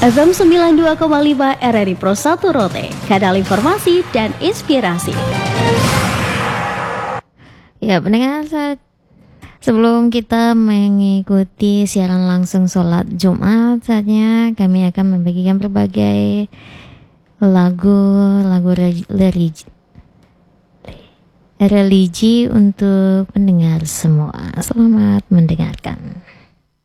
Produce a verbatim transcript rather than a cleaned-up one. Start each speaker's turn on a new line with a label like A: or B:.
A: F M sembilan puluh dua koma lima R R I Pro satu Rote, kanal informasi dan inspirasi.
B: Ya, pendengar, saat sebelum kita mengikuti siaran langsung sholat Jumat, saatnya kami akan membagikan berbagai lagu-lagu religi, religi untuk pendengar semua. Selamat mendengarkan.